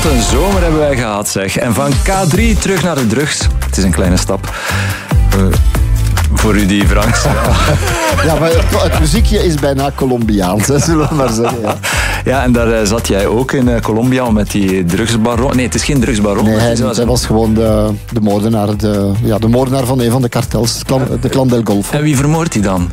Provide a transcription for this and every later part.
Wat een zomer hebben wij gehad, zeg. En van K3 terug naar de drugs. Het is een kleine stap. Voor u die Franks. Ja, maar het muziekje is bijna Colombiaans, zullen we maar zeggen. Ja, ja, en daar zat jij ook in Colombia met die drugsbaron. Nee, het is geen drugsbaron. Nee, hij was gewoon de moordenaar, de moordenaar van een van de kartels, de Clan del Golfo. En wie vermoordt hij dan?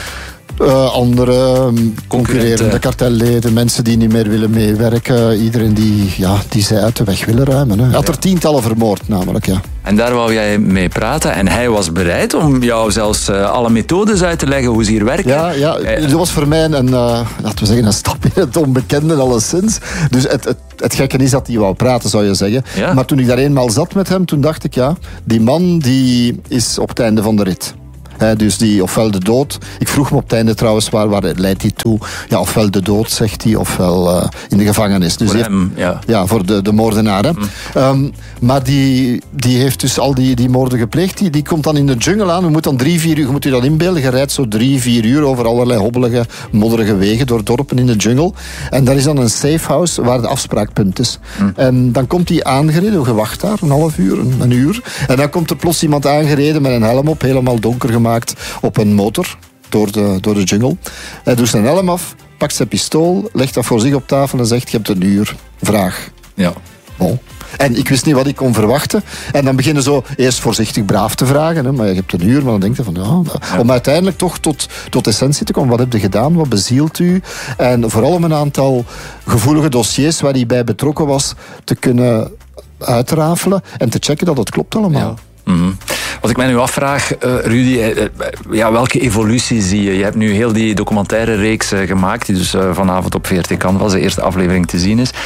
Andere concurrerende kartelleden, mensen die niet meer willen meewerken, iedereen die zij uit de weg willen ruimen. Hè. Hij had er tientallen vermoord namelijk, ja. En daar wou jij mee praten en hij was bereid om jou zelfs alle methodes uit te leggen hoe ze hier werken. Ja, dat was voor mij laten we zeggen, een stap in het onbekende alleszins. Dus het gekke is dat hij wou praten, zou je zeggen. Ja. Maar toen ik daar eenmaal zat met hem, toen dacht ik, die man die is op het einde van de rit. Dus die ofwel de dood. Ik vroeg me op het einde trouwens waar leidt hij toe. Ja, ofwel de dood, zegt hij, ofwel in de gevangenis. Dus voor hem, ja, voor de moordenaar. Hè. Maar die heeft dus al die moorden gepleegd. Die komt dan in de jungle aan. Je moet dan 3-4 uur, je moet je dat inbeelden. Je rijdt zo 3-4 uur over allerlei hobbelige, modderige wegen door dorpen in de jungle. En daar is dan een safehouse waar de afspraakpunt is. En dan komt hij aangereden. Je wacht daar een half uur, een uur. En dan komt er plots iemand aangereden met een helm op, helemaal donker gemaakt. Op een motor door de jungle. Hij doet zijn helm af, pakt zijn pistool, legt dat voor zich op tafel en zegt: je hebt een uur. Vraag. Ja. Bon. En ik wist niet wat ik kon verwachten. En dan beginnen zo eerst voorzichtig braaf te vragen. Hè, maar je hebt een uur, maar dan denk je van om uiteindelijk toch tot essentie te komen. Wat heb je gedaan? Wat bezielt u? En vooral om een aantal gevoelige dossiers waar hij bij betrokken was te kunnen uitrafelen en te checken dat het klopt allemaal. Ja. Mm-hmm. Wat ik mij nu afvraag, Rudy, welke evolutie zie je? Je hebt nu heel die documentaire reeks gemaakt, die dus vanavond op VRT Canvas, de eerste aflevering te zien is.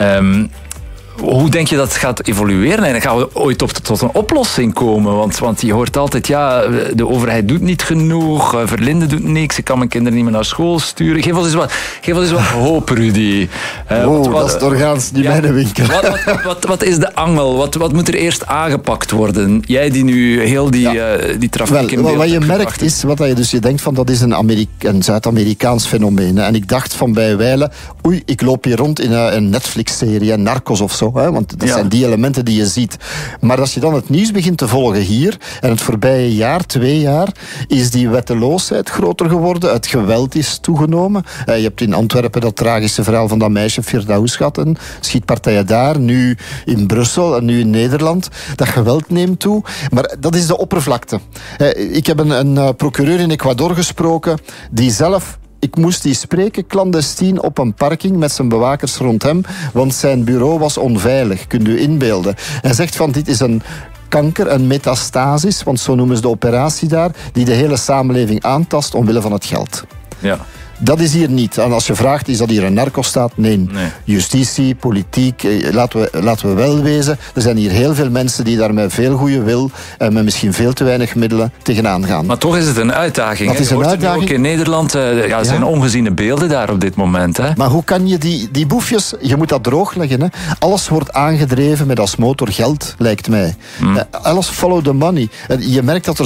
Hoe denk je dat het gaat evolueren? En gaan we ooit tot een oplossing komen? Want je hoort altijd, de overheid doet niet genoeg, Verlinde doet niks, ik kan mijn kinderen niet meer naar school sturen. Geef ons eens wat hoop, Rudy. Dat is doorgaans niet mijn winkel. Wat is de angel? Wat moet er eerst aangepakt worden? Jij die nu heel die trafiek in beeld wat je merkt is, je denkt van dat is een Zuid-Amerikaans fenomeen. Hè? En ik dacht van bij wijlen, ik loop hier rond in een Netflix-serie, Narcos of zo. Want dat zijn die elementen die je ziet. Maar als je dan het nieuws begint te volgen hier, en het voorbije jaar, 2 jaar, is die wetteloosheid groter geworden, het geweld is toegenomen. Je hebt in Antwerpen dat tragische verhaal van dat meisje Firdaus gehad, en schietpartijen daar, nu in Brussel en nu in Nederland. Dat geweld neemt toe. Maar dat is de oppervlakte. Ik heb een procureur in Ecuador gesproken, die zelf... Ik moest die spreken, clandestien, op een parking met zijn bewakers rond hem, want zijn bureau was onveilig. Kunt u inbeelden. Hij zegt van dit is een kanker, een metastasis, want zo noemen ze de operatie daar, die de hele samenleving aantast omwille van het geld. Ja. Dat is hier niet. En als je vraagt, is dat hier een narcostaat? Nee. Justitie, politiek, laten we wel wezen. Er zijn hier heel veel mensen die daar met veel goede wil en met misschien veel te weinig middelen tegenaan gaan. Maar toch is het een uitdaging. Dat is een uitdaging. Ook in Nederland zijn ongeziene beelden daar op dit moment. Hè? Maar hoe kan je die boefjes, je moet dat droogleggen. Hè? Alles wordt aangedreven met als motor geld, lijkt mij. Alles follow the money. Je merkt dat er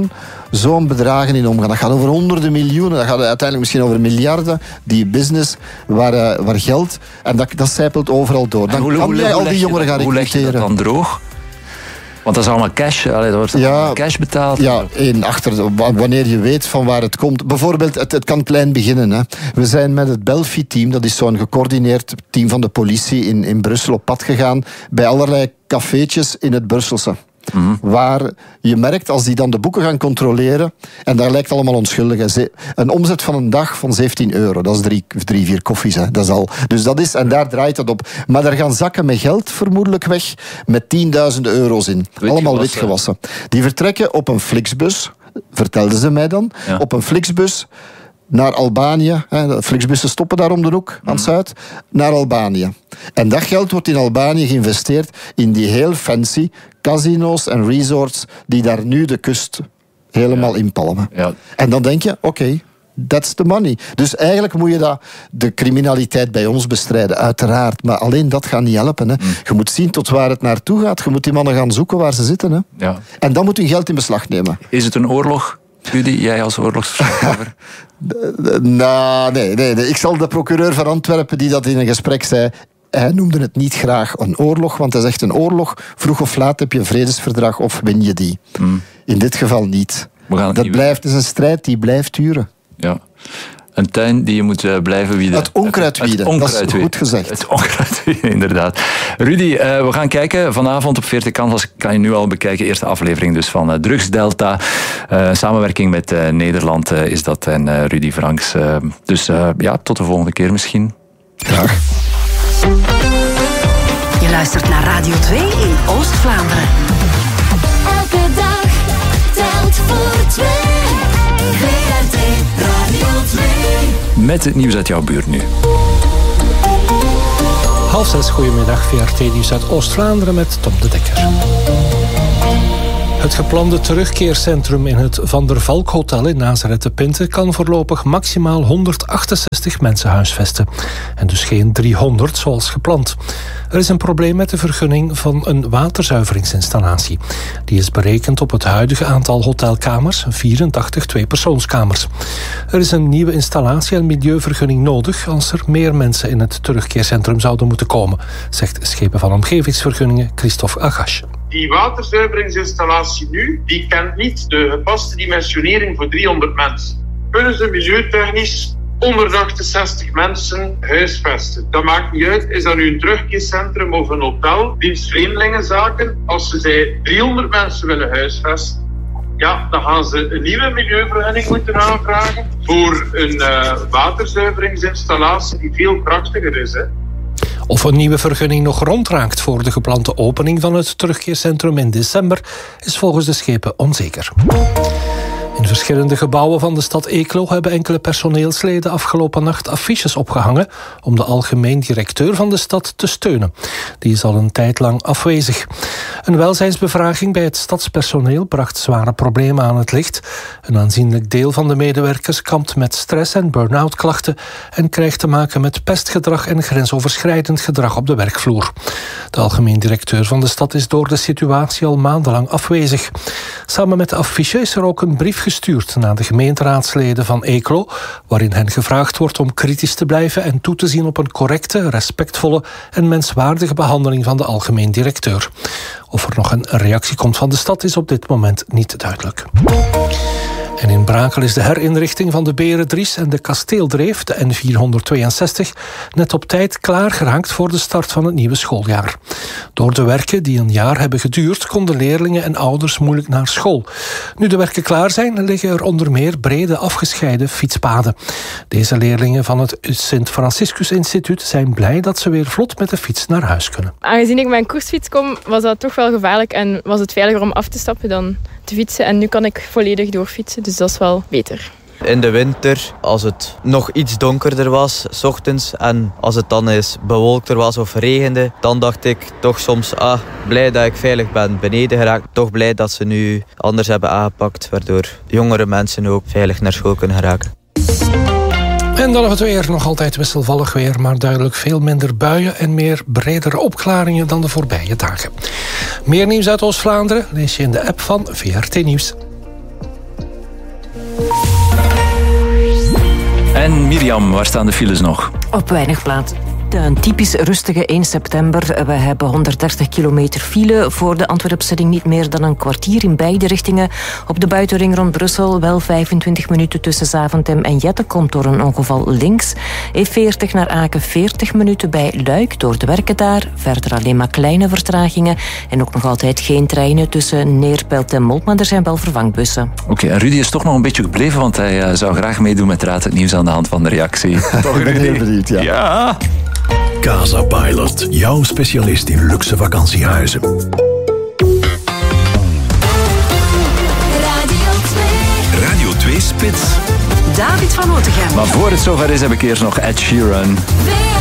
zo'n bedragen in omgaan. Dat gaat over honderden miljoenen, dat gaat uiteindelijk misschien over miljarden. Die business waar geld, en dat zijpelt overal door. Dan kan jij al die jongeren gaan recruteren. Hoe leg je dat dan droog? Want dat is allemaal cash. Er wordt cash betaald. Ja, wanneer je weet van waar het komt. Bijvoorbeeld, het kan klein beginnen. Hè. We zijn met het Belfi-team, dat is zo'n gecoördineerd team van de politie in Brussel, op pad gegaan bij allerlei cafeetjes in het Brusselse. Waar je merkt, als die dan de boeken gaan controleren, en daar lijkt allemaal onschuldig. Een omzet van een dag van €17. Dat is 3-4 koffies. Hè. Dat is al. Dus dat is, en daar draait het op. Maar daar gaan zakken met geld vermoedelijk weg, met tienduizenden euro's in. Allemaal witgewassen. Die vertrekken op een Flixbus, vertelden ze mij dan, op een Flixbus naar Albanië. De Flixbussen stoppen daar om de hoek, aan Zuid, naar Albanië. En dat geld wordt in Albanië geïnvesteerd in die heel fancy casino's en resorts die daar nu de kust helemaal inpalmen. Ja. En dan denk je, oké, that's the money. Dus eigenlijk moet je de criminaliteit bij ons bestrijden, uiteraard. Maar alleen dat gaat niet helpen. Hè. Je moet zien tot waar het naartoe gaat. Je moet die mannen gaan zoeken waar ze zitten. Hè. Ja. En dan moet je geld in beslag nemen. Is het een oorlog? Rudy, jij als oorlogsverslaggever? Nee. Ik zal de procureur van Antwerpen, die dat in een gesprek zei, hij noemde het niet graag een oorlog, want hij zegt een oorlog, vroeg of laat heb je een vredesverdrag of win je die. In dit geval niet. Het is een strijd die blijft duren. Ja. Een tuin die je moet blijven wieden. Het onkruid wieden, dat is goed gezegd. Het onkruid wieden, inderdaad. Rudy, we gaan kijken. Vanavond op 40 Canvas kan je nu al bekijken. Eerste aflevering dus van Drugsdelta. Samenwerking met Nederland is dat en Rudy Franks. Dus tot de volgende keer misschien. Graag. Je luistert naar Radio 2 in Oost-Vlaanderen. Elke dag telt voor 2. VRT Radio 2. Met het nieuws uit jouw buurt nu. 5:30, goedemiddag. VRT Nieuws uit Oost-Vlaanderen met Tom de Dekker. Het geplande terugkeercentrum in het Van der Valk Hotel in Nazareth-de-Pinte kan voorlopig maximaal 168 mensen huisvesten. En dus geen 300 zoals gepland. Er is een probleem met de vergunning van een waterzuiveringsinstallatie. Die is berekend op het huidige aantal hotelkamers, 84 tweepersoonskamers. Er is een nieuwe installatie- en milieuvergunning nodig als er meer mensen in het terugkeercentrum zouden moeten komen, zegt schepen van omgevingsvergunningen Christophe Agache. Die waterzuiveringsinstallatie nu, die kent niet de gepaste dimensionering voor 300 mensen. Kunnen ze milieutechnisch 168 mensen huisvesten? Dat maakt niet uit, is dat nu een terugkeercentrum of een hotel, dienstvreemdelingenzaken. Als ze 300 mensen willen huisvesten, ja, dan gaan ze een nieuwe milieuvergunning moeten aanvragen voor een waterzuiveringsinstallatie die veel krachtiger is, hè. Of een nieuwe vergunning nog rondraakt voor de geplande opening van het terugkeercentrum in december is volgens de schepen onzeker. In verschillende gebouwen van de stad Eeklo hebben enkele personeelsleden afgelopen nacht affiches opgehangen om de algemeen directeur van de stad te steunen. Die is al een tijd lang afwezig. Een welzijnsbevraging bij het stadspersoneel bracht zware problemen aan het licht. Een aanzienlijk deel van de medewerkers kampt met stress- en burn-out klachten en krijgt te maken met pestgedrag en grensoverschrijdend gedrag op de werkvloer. De algemeen directeur van de stad is door de situatie al maandenlang afwezig. Samen met de affiche is er ook een brief gestuurd naar de gemeenteraadsleden van Eeklo, waarin hen gevraagd wordt om kritisch te blijven en toe te zien op een correcte, respectvolle en menswaardige behandeling van de algemeen directeur. Of er nog een reactie komt van de stad is op dit moment niet duidelijk. En in Brakel is de herinrichting van de Berendries en de Kasteeldreef, de N462, net op tijd klaargeraakt voor de start van het nieuwe schooljaar. Door de werken die een jaar hebben geduurd, konden leerlingen en ouders moeilijk naar school. Nu de werken klaar zijn, liggen er onder meer brede afgescheiden fietspaden. Deze leerlingen van het Sint-Franciscus Instituut zijn blij dat ze weer vlot met de fiets naar huis kunnen. Aangezien ik met een koersfiets kom, was dat toch wel gevaarlijk en was het veiliger om af te stappen dan te fietsen. En nu kan ik volledig doorfietsen, dus dat is wel beter. In de winter, als het nog iets donkerder was, 's ochtends, en als het dan eens bewolkter was of regende, dan dacht ik toch soms, blij dat ik veilig ben beneden geraakt. Toch blij dat ze nu anders hebben aangepakt, waardoor jongere mensen ook veilig naar school kunnen geraken. En dan nog het weer, nog altijd wisselvallig weer, maar duidelijk veel minder buien en meer bredere opklaringen dan de voorbije dagen. Meer nieuws uit Oost-Vlaanderen lees je in de app van VRT Nieuws. En Mirjam, waar staan de files nog? Op weinig plaatsen. Een typisch rustige 1 september. We hebben 130 kilometer file. Voor de Antwerpse niet meer dan een kwartier in beide richtingen. Op de buitenring rond Brussel wel 25 minuten tussen Zaventem en Jette. Komt door een ongeval links. E40 naar Aken 40 minuten bij Luik door de werken daar. Verder alleen maar kleine vertragingen. En ook nog altijd geen treinen tussen Neerpelt en Molt. Maar er zijn wel vervangbussen. Oké, en Rudy is toch nog een beetje gebleven, want hij zou graag meedoen met Raad het Nieuws aan de hand van de reactie. Toch, Ik ben heel benieuwd, ja. Ja. Casa Pilot, jouw specialist in luxe vakantiehuizen. Radio 2. Radio 2 Spits. David van Otegem. Maar voor het zover is, heb ik eerst nog Ed Sheeran.